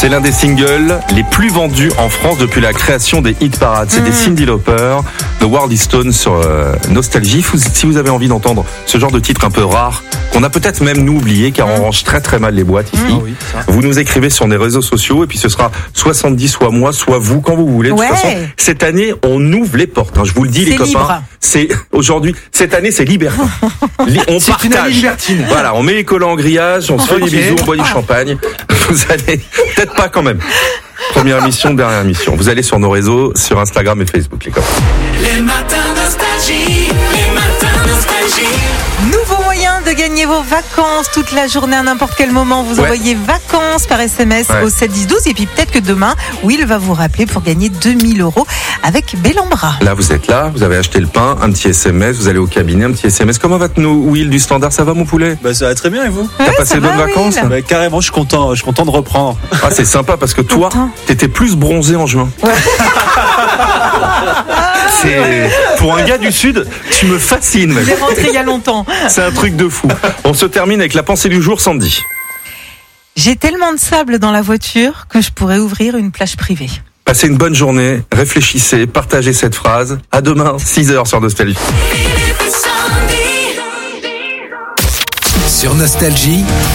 C'est l'un des singles les plus vendus en France depuis la création des hit parades. C'est des Cyndi Lauper, The World is Stone sur Nostalgie. Si vous avez envie d'entendre ce genre de titre un peu rare, qu'on a peut-être même nous oublié, car on range très très mal les boîtes ici, vous nous écrivez sur les réseaux sociaux et puis ce sera 70, soit moi, soit vous, quand vous voulez. De toute façon, cette année, on ouvre les portes. Je vous le dis, les copains. Libre. C'est aujourd'hui, cette année, c'est libertin. On c'est partage. Une année libertine. Voilà, on met les collants en grillage, on se fait des bisous, on boit du champagne. Vous allez, peut-être pas quand même. Première émission, dernière émission. Vous allez sur nos réseaux, sur Instagram et Facebook, les copains. Les matins nostalgie, les matins nostalgie. Nouveau moyen de gagner vos vacances toute la journée à n'importe quel moment. Vous envoyez vacances par SMS au 7 10 12 et puis peut-être que demain, Will va vous rappeler pour gagner 2000 € avec Bellambra. Là, vous êtes là, vous avez acheté le pain, un petit SMS, vous allez au cabinet, un petit SMS. Comment va Will du Standard? Ça va, mon poulet? Bah, ça va très bien, et vous? T'as passé de bonnes vacances? Bah, carrément, je suis content de reprendre. Ah, c'est sympa parce que toi, t'étais plus bronzé en juin. C'est pour un gars du Sud, tu me fascines. Il est rentré il y a longtemps. C'est un truc de fou. On se termine avec la pensée du jour, Sandy. J'ai tellement de sable dans la voiture que je pourrais ouvrir une plage privée. Passez une bonne journée, réfléchissez, partagez cette phrase. À demain, 6h sur Nostalgie. Philippe et Sandy. Sur Nostalgie,